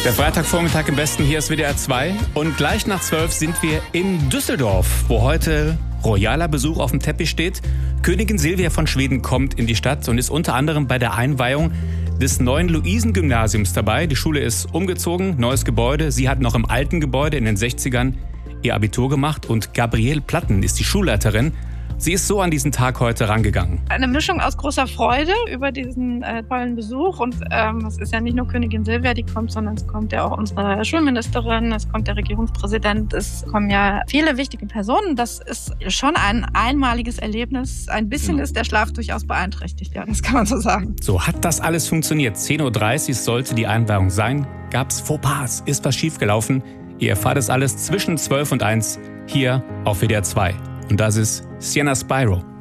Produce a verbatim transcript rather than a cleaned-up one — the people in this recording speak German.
Der Freitagvormittag im Besten, hier ist W D R zwei. Und gleich nach zwölf sind wir in Düsseldorf, wo heute royaler Besuch auf dem Teppich steht. Königin Silvia von Schweden kommt in die Stadt und ist unter anderem bei der Einweihung des neuen Luisen-Gymnasiums dabei. Die Schule ist umgezogen, neues Gebäude. Sie hat noch im alten Gebäude in den sechzigern ihr Abitur gemacht. Und Gabriele Platten ist die Schulleiterin. Sie ist so an diesen Tag heute rangegangen. Eine Mischung aus großer Freude über diesen äh, tollen Besuch. Und ähm, es ist ja nicht nur Königin Silvia, die kommt, sondern es kommt ja auch unsere Schulministerin, es kommt der Regierungspräsident, es kommen ja viele wichtige Personen. Das ist schon ein einmaliges Erlebnis. Ein bisschen ja. ist der Schlaf durchaus beeinträchtigt, ja, das kann man so sagen. So hat das alles funktioniert. zehn Uhr dreißig sollte die Einweihung sein. Gab's Fauxpas? Ist was schiefgelaufen? Ihr erfahrt es alles zwischen zwölf und eins hier auf W D R zwei. Und das ist Sienna Spyro.